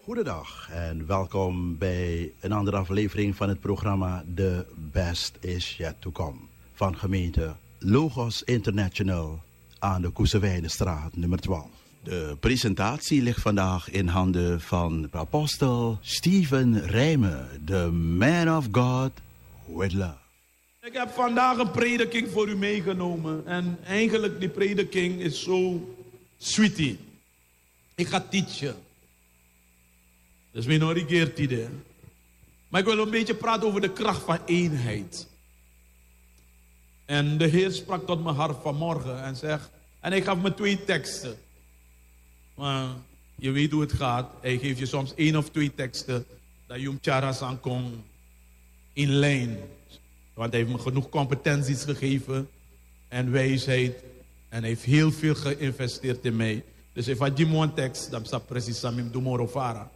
Goedendag en welkom bij een andere aflevering van het programma The Best Is Yet To Come van gemeente Logos International aan de Koezewijnenstraat nummer 12. De presentatie ligt vandaag in handen van apostel Steven Rijmen, the man of God with love. Ik heb vandaag een prediking voor u meegenomen en eigenlijk die prediking is zo sweetie. Ik ga teachen. Dus minorigeert hij. Maar ik wil een beetje praten over de kracht van eenheid. En de Heer sprak tot mijn hart vanmorgen en hij gaf me 2 teksten. Maar je weet hoe het gaat. Hij geeft je soms 1 of 2 teksten dat je charas aan kon in lijn. Want hij heeft me genoeg competenties gegeven en wijsheid. En hij heeft heel veel geïnvesteerd in mij. Dus if I give me one tekst, dan staat precies Samim Dumorovara.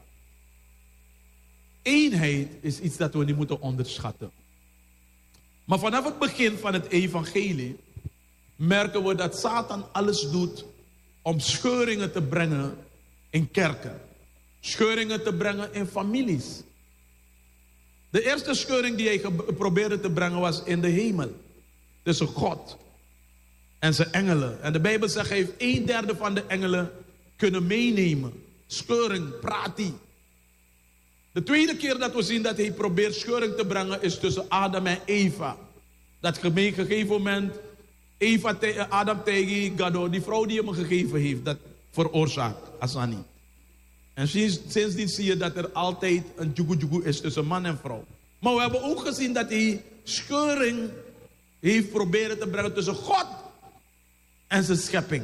Eenheid is iets dat we niet moeten onderschatten. Maar vanaf het begin van het evangelie merken we dat Satan alles doet om scheuringen te brengen in kerken. Scheuringen te brengen in families. De eerste scheuring die hij probeerde te brengen was in de hemel. Tussen God en zijn engelen. En de Bijbel zegt, hij heeft 1/3 van de engelen kunnen meenemen. Scheuring, praat-ie. De tweede keer dat we zien dat hij probeert scheuring te brengen is tussen Adam en Eva. Dat op een gegeven moment Adam tegen God, die vrouw die hem gegeven heeft, dat veroorzaakt Asani. En sindsdien zie je dat er altijd een jugu is tussen man en vrouw. Maar we hebben ook gezien dat hij scheuring heeft proberen te brengen tussen God en zijn schepping.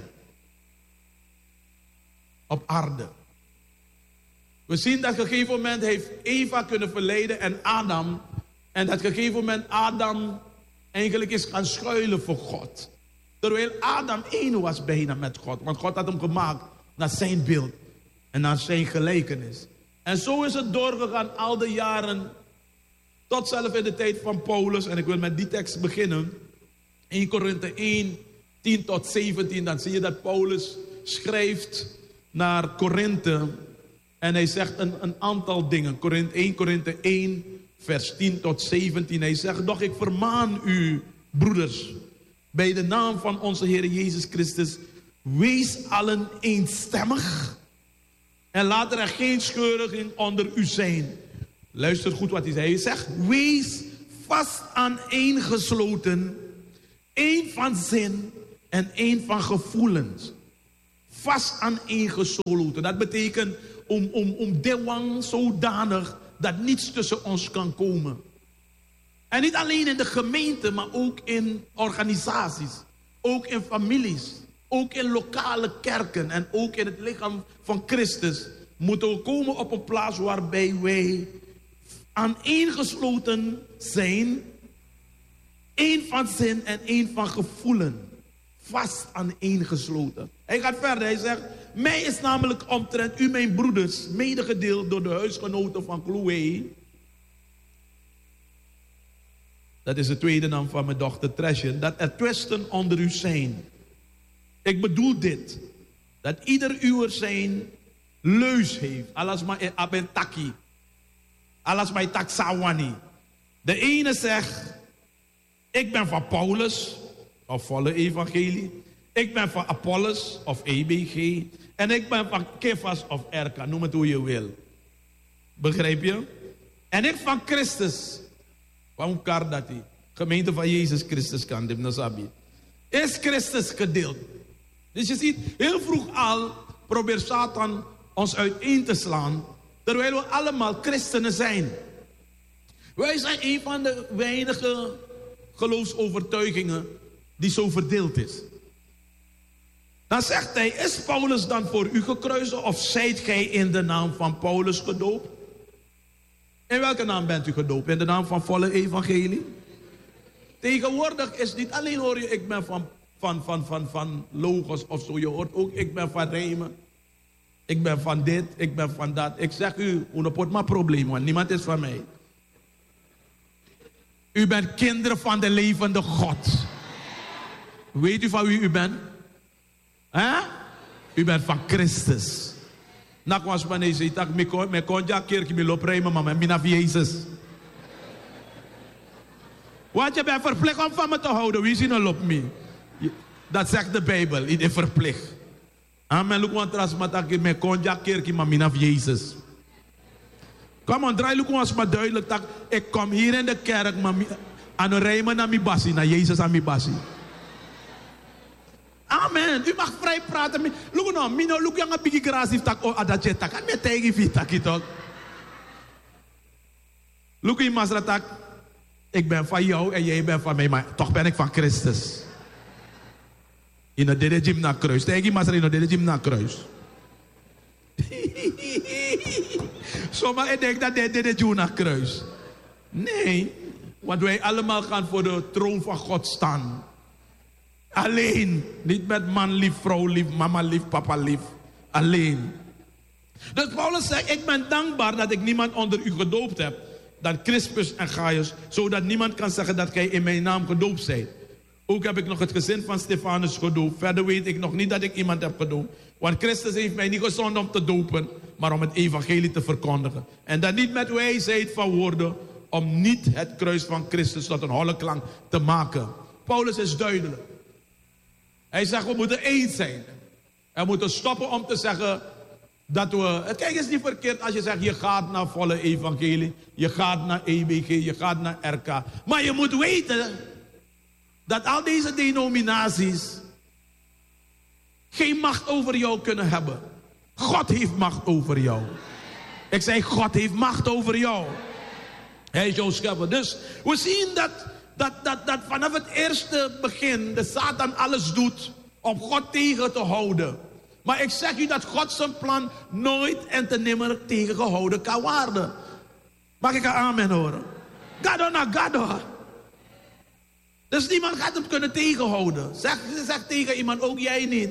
Op aarde. We zien dat op een gegeven moment heeft Eva kunnen verleiden en Adam. En dat op een gegeven moment Adam eigenlijk is gaan schuilen voor God. Terwijl Adam één was bijna met God. Want God had hem gemaakt naar zijn beeld. En naar zijn gelijkenis. En zo is het doorgegaan al de jaren. Tot zelf in de tijd van Paulus. En ik wil met die tekst beginnen. 1 Korinthe 1, 10 tot 17. Dan zie je dat Paulus schrijft naar Korinthe. En hij zegt een aantal dingen. 1 Korinthe 1, vers 10 tot 17. Hij zegt, doch ik vermaan u, broeders, bij de naam van onze Heer Jezus Christus, wees allen eenstemmig. En laat er geen scheuring onder u zijn. Luister goed wat hij zei. Hij zegt, wees vast aaneengesloten, één van zin en één van gevoelens. Vast aaneengesloten. Dat betekent om dewang zodanig dat niets tussen ons kan komen. En niet alleen in de gemeente, maar ook in organisaties. Ook in families. Ook in lokale kerken. En ook in het lichaam van Christus. Moeten we komen op een plaats waarbij wij aaneengesloten zijn. Één van zin en één van gevoelen. Vast aaneengesloten. Hij gaat verder, hij zegt, mij is namelijk omtrent u, mijn broeders, medegedeeld door de huisgenoten van Chloe. Dat is de tweede naam van mijn dochter Treasure. Dat er twisten onder u zijn. Ik bedoel dit. Dat ieder uwer zijn leus heeft. Alas maar abentaki. Alas maar taksawani. De ene zegt, ik ben van Paulus, of volle evangelie. Ik ben van Apollos, of EBG. En ik ben van Kefas of Erka. Noem het hoe je wil. Begrijp je? En ik van Christus. Van Kardati. Gemeente van Jezus Christus kan dit nasabi. Is Christus gedeeld. Dus je ziet, heel vroeg al probeert Satan ons uiteen te slaan. Terwijl we allemaal christenen zijn. Wij zijn een van de weinige geloofsovertuigingen die zo verdeeld is. Dan zegt hij, is Paulus dan voor u gekruisigd of zijt gij in de naam van Paulus gedoopt? In welke naam bent u gedoopt? In de naam van volle evangelie? Tegenwoordig is niet alleen hoor je, ik ben van Logos of zo. Je hoort ook, ik ben van Rijmen. Ik ben van dit, ik ben van dat. Ik zeg u, uno pot maar probleem, want niemand is van mij. U bent kinderen van de levende God. Weet u van wie u bent? U bent van Christus. Na was wanneer ze tak me kon ja kerk me loop rijmen, maar me na Jezus. Want je bent verplicht om van me te houden. Wie zien al op me? Dat zegt de Bijbel. Je is verplicht. Amen. Look want tras matak me kon ja kerk maar me na Jezus. Kom on, draai look ons maar duidelijk dat ik kom hier in de kerk maar aan rijmen naar mi basi, naar Jezus aan mi basi. Amen. U mag vrij praten. Look nou, mino look yang bigi grasief tak o adatje tak. Kan me tegen vi tak itok. Look in masra tak. Ik ben van jou en jij bent van mij, maar toch ben ik van Christus. In het derde gym naar kruis. Tegen masra in het derde gym naar kruis. Zomaar ik denk dat dit derde gym naar kruis. Nee, want wij allemaal gaan voor de troon van God staan. Alleen. Niet met man lief, vrouw lief, mama lief, papa lief. Alleen. Dus Paulus zegt, ik ben dankbaar dat ik niemand onder u gedoopt heb dan Crispus en Gaius, zodat niemand kan zeggen dat gij in mijn naam gedoopt zijt. Ook heb ik nog het gezin van Stefanus gedoopt. Verder weet ik nog niet dat ik iemand heb gedoopt. Want Christus heeft mij niet gezonden om te dopen, maar om het evangelie te verkondigen. En dat niet met wijsheid van woorden, om niet het kruis van Christus tot een holle klank te maken. Paulus is duidelijk. Hij zegt, we moeten eens zijn. We moeten stoppen om te zeggen dat we... Kijk, het is niet verkeerd als je zegt, je gaat naar volle evangelie. Je gaat naar EBG, je gaat naar RK. Maar je moet weten dat al deze denominaties geen macht over jou kunnen hebben. God heeft macht over jou. Ik zei, God heeft macht over jou. Hij is jouw schepper. Dus we zien dat vanaf het eerste begin de Satan alles doet om God tegen te houden. Maar ik zeg u dat God zijn plan nooit en te nimmer tegengehouden kan worden. Mag ik een amen horen? Gado na gado. Dus niemand gaat hem kunnen tegenhouden. Zeg tegen iemand, ook jij niet.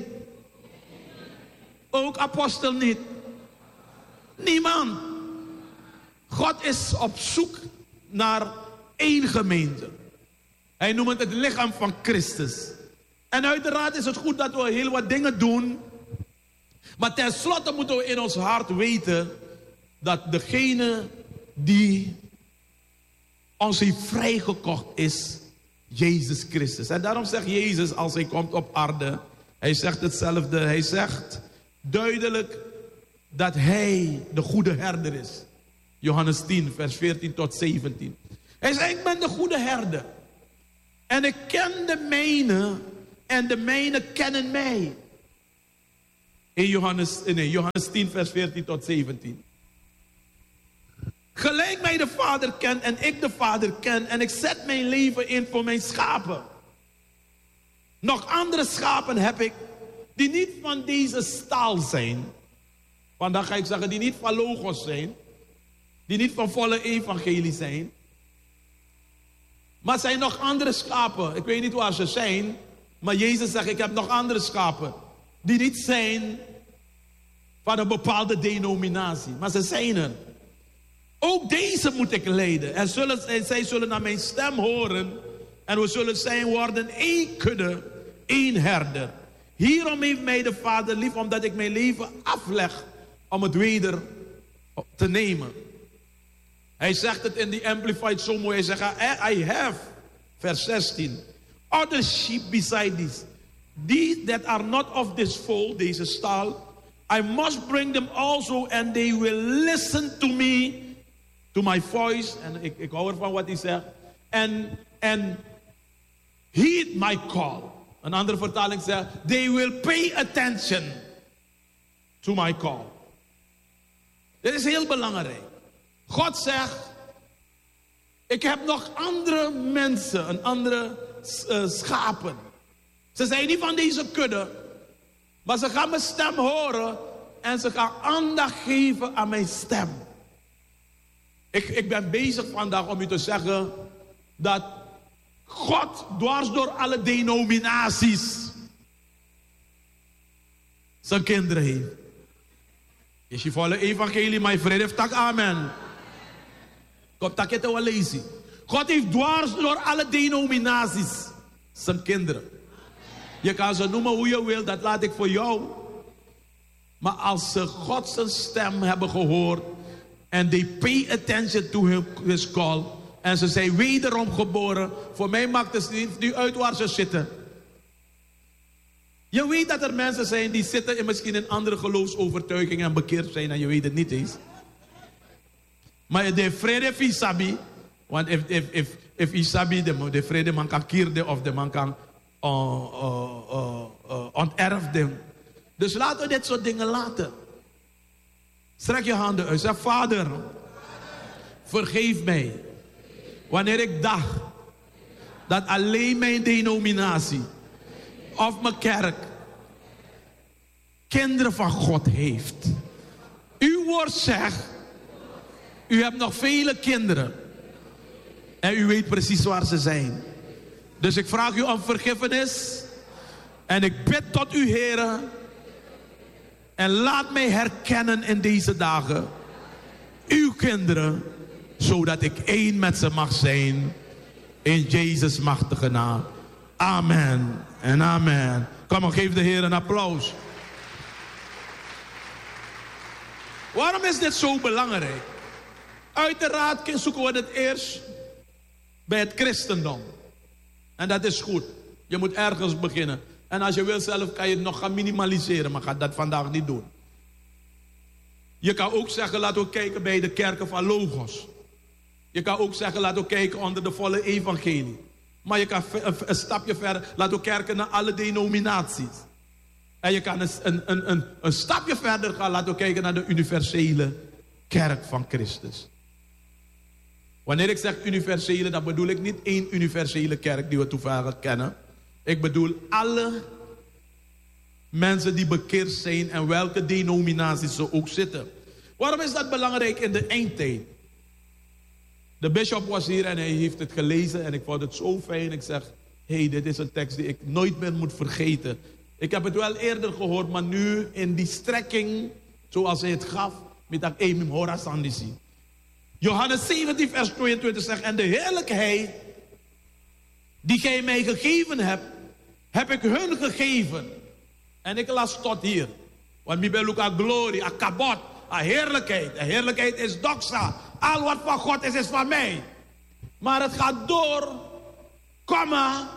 Ook apostel niet. Niemand. God is op zoek naar één gemeente. Hij noemt het lichaam van Christus. En uiteraard is het goed dat we heel wat dingen doen. Maar tenslotte moeten we in ons hart weten dat degene die ons heeft vrijgekocht is Jezus Christus. En daarom zegt Jezus als hij komt op aarde, hij zegt hetzelfde. Hij zegt duidelijk dat hij de goede herder is. Johannes 10, vers 14 tot 17. Hij zegt, ik ben de goede herder. En ik ken de mijne en de mijne kennen mij. In Johannes 10, vers 14 tot 17. Gelijk mij de Vader kent en ik de Vader ken. En ik zet mijn leven in voor mijn schapen. Nog andere schapen heb ik die niet van deze stal zijn. Vandaag ga ik zeggen die niet van Logos zijn. Die niet van volle evangelie zijn. Maar zijn nog andere schapen. Ik weet niet waar ze zijn. Maar Jezus zegt, ik heb nog andere schapen. Die niet zijn van een bepaalde denominatie. Maar ze zijn er. Ook deze moet ik leiden. En zij zullen naar mijn stem horen. En we zullen zijn worden één kudde, één herder. Hierom heeft mij de Vader lief, omdat ik mijn leven afleg om het weder te nemen. Hij zegt het in de Amplified zo mooi. Hij zegt, I have, vers 16, other sheep beside these. These that are not of this fold, deze stal, I must bring them also and they will listen to me, to my voice. En ik hou ervan wat hij zegt. And heed my call. Een andere vertaling zegt, they will pay attention to my call. Dit is heel belangrijk. God zegt, ik heb nog andere mensen, een andere schapen. Ze zijn niet van deze kudde, maar ze gaan mijn stem horen en ze gaan aandacht geven aan mijn stem. Ik ben bezig vandaag om u te zeggen dat God dwars door alle denominaties zijn kinderen heeft. Is je volle evangelie, mijn vriend, heeft tak amen. Kom, tak het wel lezen. God heeft dwars door alle denominaties zijn kinderen. Je kan ze noemen hoe je wil, dat laat ik voor jou. Maar als ze God zijn stem hebben gehoord en they pay attention to his call en ze zijn wederom geboren, voor mij maakt het niet uit waar ze zitten. Je weet dat er mensen zijn die zitten misschien in andere geloofsovertuigingen en bekeerd zijn en je weet het niet eens. Maar de vrede visabi, want if isabi de vrede man kan kierde of de man kan onterfden. Dus laten we dit soort dingen laten. Strek je handen uit. Zeg, Vader, vergeef mij. Wanneer ik dacht dat alleen mijn denominatie of mijn kerk kinderen van God heeft. Uw woord zegt, u hebt nog vele kinderen. En u weet precies waar ze zijn. Dus ik vraag u om vergiffenis. En ik bid tot u, Heere. En laat mij herkennen in deze dagen uw kinderen, zodat ik één met ze mag zijn. In Jezus' machtige naam. Amen en amen. Kom maar, geef de Heer een applaus. Waarom is dit zo belangrijk? Uiteraard zoeken we het eerst bij het christendom. En dat is goed. Je moet ergens beginnen. En als je wil zelf kan je het nog gaan minimaliseren. Maar ga dat vandaag niet doen. Je kan ook zeggen, laten we kijken bij de kerken van Logos. Je kan ook zeggen, laten we kijken onder de volle evangelie. Maar je kan een stapje verder, laten we kijken naar alle denominaties. En je kan een stapje verder gaan, laten we kijken naar de universele kerk van Christus. Wanneer ik zeg universele, dan bedoel ik niet één universele kerk die we toevallig kennen. Ik bedoel alle mensen die bekeerd zijn en welke denominaties ze ook zitten. Waarom is dat belangrijk in de eindtijd? De bisschop was hier en hij heeft het gelezen en ik vond het zo fijn. Ik zeg, dit is een tekst die ik nooit meer moet vergeten. Ik heb het wel eerder gehoord, maar nu in die strekking, zoals hij het gaf, met dat Emim Horasandisi. Johannes 17 vers 22 zegt, en de heerlijkheid die gij mij gegeven hebt, heb ik hun gegeven. En ik las tot hier. Want mi beluk a glorie, a kabot, a heerlijkheid. A heerlijkheid is doxa. Al wat van God is van mij. Maar het gaat door, komma.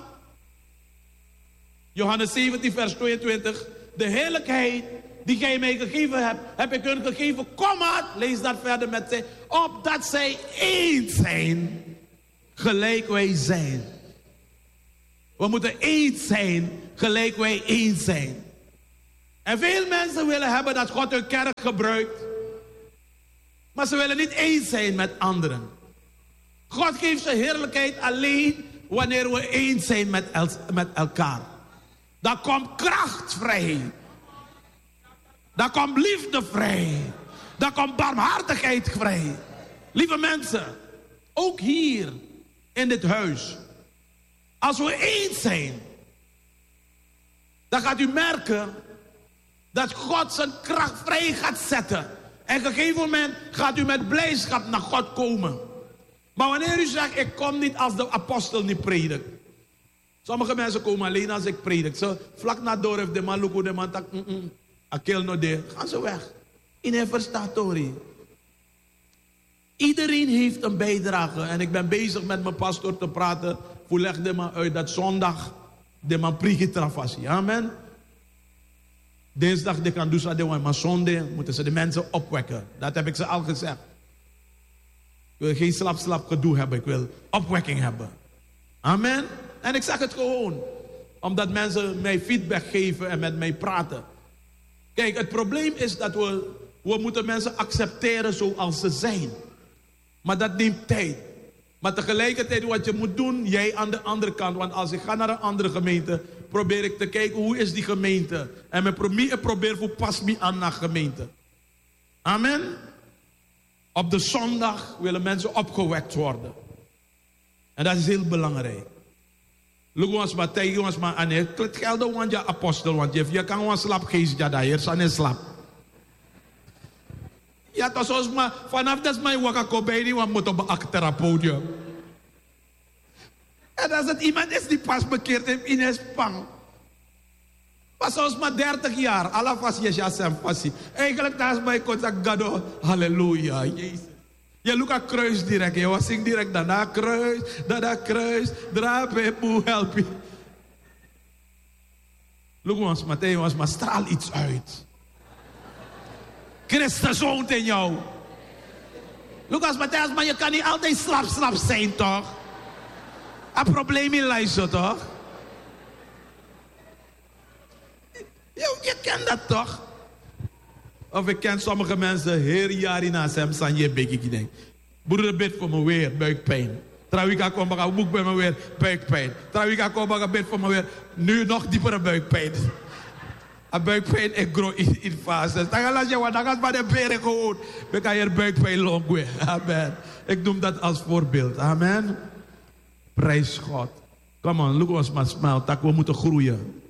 Johannes 17 vers 22. De heerlijkheid die gij mij gegeven hebt, heb ik hun gegeven, komma. Lees dat verder met zij. Opdat zij één zijn, gelijk wij zijn. We moeten één zijn, gelijk wij één zijn. En veel mensen willen hebben dat God hun kerk gebruikt. Maar ze willen niet eens zijn met anderen. God geeft zijn heerlijkheid alleen wanneer we eens zijn met elkaar. Dan komt kracht vrij. Dan komt liefde vrij. Dan komt barmhartigheid vrij. Lieve mensen, ook hier in dit huis. Als we eens zijn, dan gaat u merken dat God zijn kracht vrij gaat zetten. En op een gegeven moment gaat u met blijdschap naar God komen. Maar wanneer u zegt, ik kom niet als de apostel niet predikt. Sommige mensen komen alleen als ik predik. Zo, vlak na door heeft de man lukt de man tak, akeel no de, gaan ze weg. In een verstatorie. Iedereen heeft een bijdrage. En ik ben bezig met mijn pastor te praten. Hoe leg de man uit dat zondag de man prikje trafassie. Amen. Dinsdag de kan doen ze maar zondag moeten ze de mensen opwekken. Dat heb ik ze al gezegd. Ik wil geen slap gedoe hebben. Ik wil opwekking hebben. Amen. En ik zeg het gewoon. Omdat mensen mij feedback geven en met mij praten. Kijk, het probleem is dat we moeten mensen accepteren zoals ze zijn. Maar dat neemt tijd. Maar tegelijkertijd wat je moet doen, jij aan de andere kant. Want als ik ga naar een andere gemeente, probeer ik te kijken hoe is die gemeente. En ik probeer hoe pas me aan naar gemeente. Amen. Op de zondag willen mensen opgewekt worden. En dat is heel belangrijk. Look ons maar tegen ons maar aan. Het geldt want je apostel, want je kan ons slap geest ja daar, hier zijn slap. Ja, toch zoals maar vanaf dat mijn wakako bij die want moet op een therapeut. En als het iemand is die pas bekeerd heeft in een spang. Pas ons maar 30 jaar. Allah was Yesha sem passie. Eigenlijk naast mij kon ik gado. Halleluja. Jezus. Je look at kruis direct. Je was zing direct. Daarna kruis. Daarna kruis. Drape. Boe. Help je. Look ons Matthäus was maar straal iets uit. Christus woont in jou. Lucas Matthäus, maar je kan niet altijd slap zijn, toch? Een probleem in luisteren, toch? Je kent dat toch? Of ik ken sommige mensen, heer jaren na sem san je bekik denk. Broeder bid voor me weer, buikpijn. Trouwens, ik kom een boek bij me weer, buikpijn. Trouwens, ik kom een bid voor me weer, nu nog diepere buikpijn. Een buikpijn ik grow in fases. Dan laat je wat, dan gaat maar de beren gewoon. Dan kan je buikpijn longen. Amen. Ik noem dat als voorbeeld. Amen. Prijs God. Come on, look ons maar smile. Dat we moeten groeien.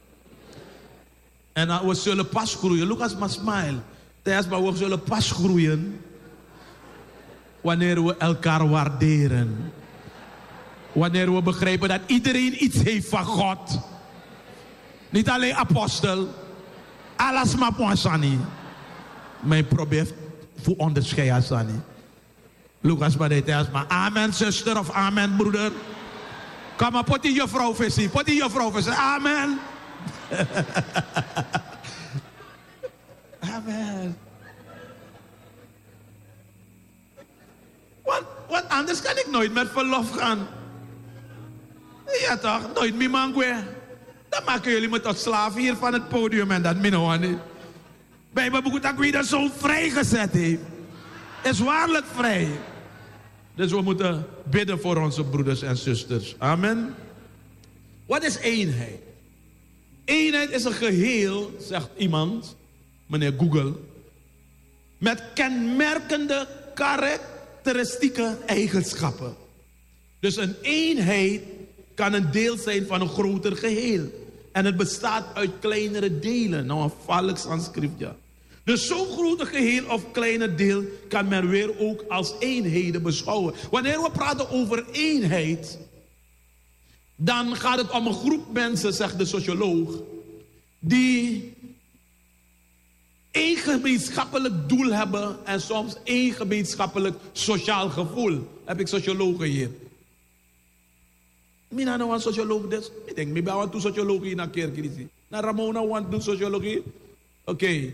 En we zullen pas groeien. Look ons maar smile. Maar we zullen pas groeien. Wanneer we elkaar waarderen. Wanneer we begrijpen dat iedereen iets heeft van God. Niet alleen apostel. Alles maar poisani. Maar je probeert voor onderscheiden sani. Lucas maar dit is maar amen zuster of amen broeder. Kom maar potie je vrouw visie. Potie je vrouw visie. Amen. Amen. Want anders kan ik nooit met verlof gaan. Ja toch, nooit meer mangwe. Dan maken jullie me tot slaaf hier van het podium en dat minnoen niet. Bijbelboek dat wie dat zo vrijgezet heeft. Is waarlijk vrij. Dus we moeten bidden voor onze broeders en zusters. Amen. Wat is eenheid? Eenheid is een geheel, zegt iemand, meneer Google, met kenmerkende karakteristieke eigenschappen. Dus een eenheid kan een deel zijn van een groter geheel. En het bestaat uit kleinere delen. Nou, een valk Sanskript, ja. Dus zo'n grote geheel of kleine deel kan men weer ook als eenheden beschouwen. Wanneer we praten over eenheid, dan gaat het om een groep mensen, zegt de socioloog, die één gemeenschappelijk doel hebben en soms één gemeenschappelijk sociaal gevoel. Heb ik sociologen hier. Mina nou een socioloog dus. Ik denk, ik ben aan toe sociologie naar kerk. Na Ramona want doen sociologie. Oké.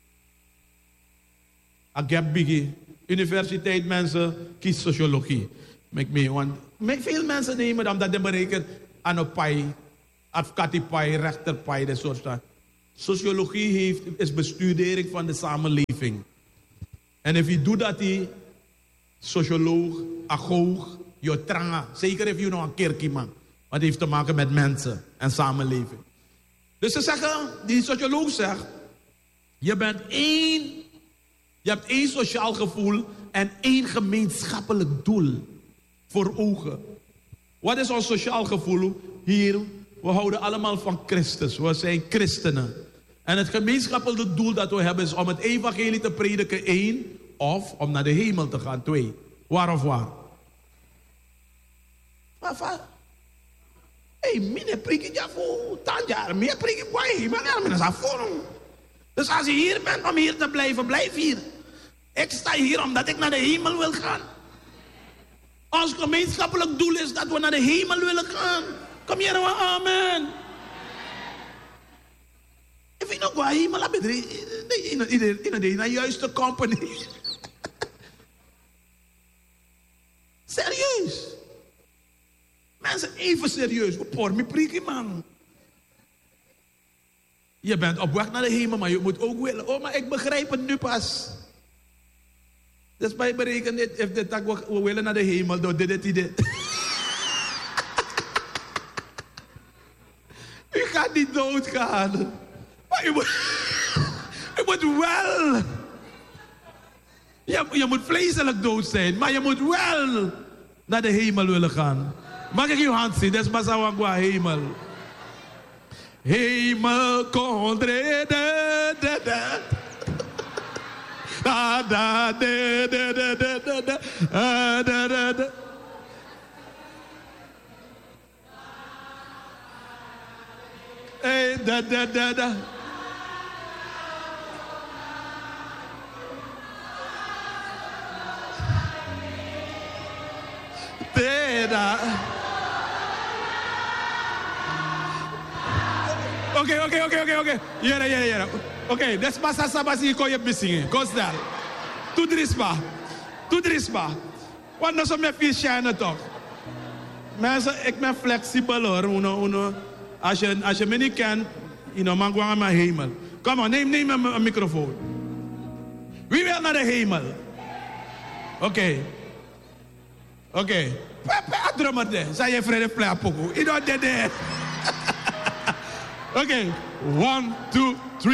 Agap biggie. Universiteit mensen kies sociologie. Want veel mensen nemen dan dat de berekenen aan een pai, advocatenpai, rechterpai, dat soort dingen. Sociologie is bestudering van de samenleving. En als je doet dat, die socioloog, agoog, je tranga, zeker als je nog een kerkie man. Want het heeft te maken met mensen en samenleving. Dus ze zeggen, die socioloog zegt, je hebt één sociaal gevoel en één gemeenschappelijk doel voor ogen. Wat is ons sociaal gevoel? Hier, we houden allemaal van Christus. We zijn christenen. En het gemeenschappelijke doel dat we hebben is om het evangelie te prediken, 1, of om naar de hemel te gaan, 2. Waar of waar? Waar? Hey, mine prikje ja voor tandjaar. Meer prikje voor hemel. Ja, men is afvoeren. Dus als je hier bent om hier te blijven, blijf hier. Ik sta hier omdat ik naar de hemel wil gaan. Ons gemeenschappelijk doel is dat we naar de hemel willen gaan. Kom hier nou, amen. If je nog waar hemel hebt, in de juiste company. Serieus. Mensen, even serieus. Voor me prikkie, man. Je bent op weg naar de hemel, maar je moet ook willen. Oh, maar ik begrijp het nu pas. Dus bij berekenen dit, if dit we willen naar de hemel, dan dit. U gaat niet doodgaan. Maar je moet wel. Je moet vleeselijk dood zijn, maar je moet wel naar de hemel willen gaan. Mag ik je hand zien? Dat is Masawangwa hemel. Hemel kondre de. Da da de de. Hey, da. Okay. Yeah. Okay, that's massa sabasi ko je missing. Kosdal. Doe drisba. Want nou zo met veel shine toch? Mensen, ik ben flexibel hoor. Als je me niet kent, man gewoon aan mijn hemel. Kom maar, neem een microfoon. Wie wil naar de hemel? Oké. Pepe adromerde. Zij je vrede play apoko. Oké. 1, 2, 3.